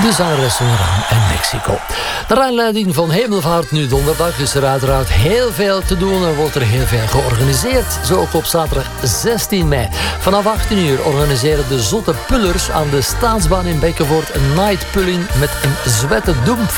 de zangeres van Iran en Mexico. Naar aanleiding van Hemelvaart nu donderdag is er uiteraard heel veel te doen. Er wordt er heel veel georganiseerd. Zo ook op zaterdag 16 mei. Vanaf 18 uur organiseren de Zotte Pullers aan de Staatsbaan in Bekkenvoort een night pulling met een zwette doemp